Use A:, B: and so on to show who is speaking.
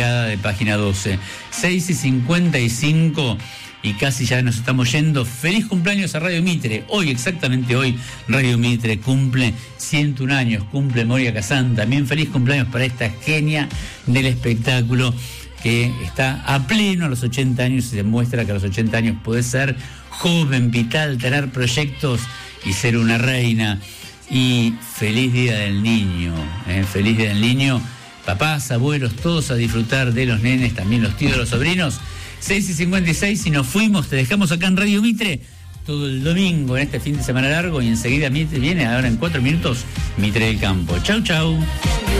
A: mirada de página 12. 6:55 y casi ya nos estamos yendo. Feliz cumpleaños a Radio Mitre. Hoy, exactamente hoy, Radio Mitre cumple 101 años, cumple Moria Kazan. También feliz cumpleaños para esta genia del espectáculo que está a pleno a los 80 años y demuestra que a los 80 años puede ser joven, vital, tener proyectos y ser una reina. Y feliz Día del Niño, feliz Día del Niño. Papás, abuelos, todos a disfrutar de los nenes, también los tíos, los sobrinos. 6:56 y nos fuimos, te dejamos acá en Radio Mitre todo el domingo en este fin de semana largo y enseguida Mitre viene, ahora en 4 minutos, Mitre del Campo. Chau, chau.